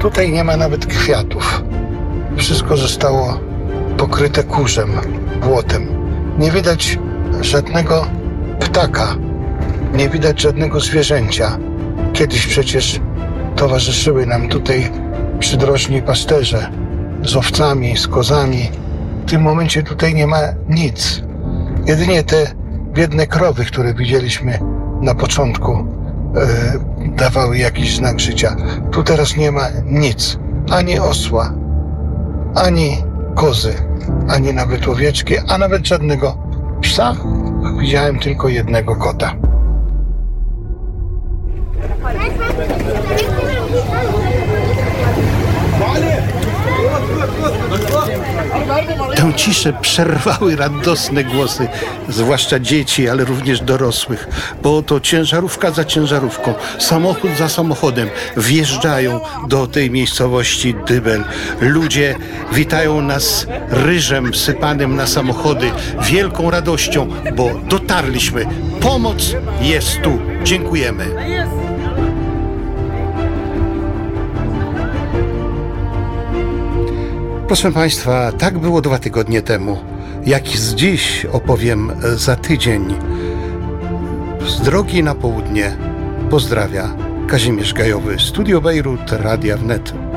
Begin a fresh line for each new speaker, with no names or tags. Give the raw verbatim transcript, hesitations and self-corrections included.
Tutaj nie ma nawet kwiatów. Wszystko zostało pokryte kurzem, błotem. Nie widać żadnego ptaka. Nie widać żadnego zwierzęcia. Kiedyś przecież towarzyszyły nam tutaj przydrożni pasterze z owcami, z kozami. W tym momencie tutaj nie ma nic. Jedynie te biedne krowy, które widzieliśmy na początku, yy, dawały jakiś znak życia. Tu teraz nie ma nic. Ani osła, ani kozy, ani nawet owieczki, a nawet żadnego psa. Widziałem tylko jednego kota. Tę ciszę przerwały radosne głosy, zwłaszcza dzieci, ale również dorosłych, bo oto ciężarówka za ciężarówką, samochód za samochodem wjeżdżają do tej miejscowości Dybel. Ludzie witają nas ryżem sypanym na samochody, wielką radością, bo dotarliśmy. Pomoc jest tu. Dziękujemy. Proszę Państwa, tak było dwa tygodnie temu. Jak z dziś opowiem za tydzień. Z drogi na południe pozdrawia Kazimierz Gajowy, Studio Bejrut, Radia Wnet.